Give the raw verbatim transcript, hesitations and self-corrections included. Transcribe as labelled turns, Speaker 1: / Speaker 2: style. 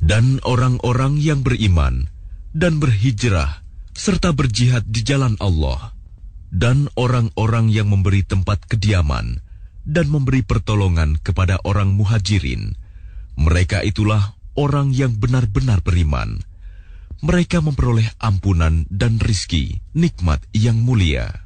Speaker 1: Dan orang-orang yang beriman dan berhijrah serta berjihad di jalan Allah, dan orang-orang yang memberi tempat kediaman dan memberi pertolongan kepada orang muhajirin, mereka itulah orang yang benar-benar beriman. Mereka memperoleh ampunan dan rizki, nikmat yang mulia.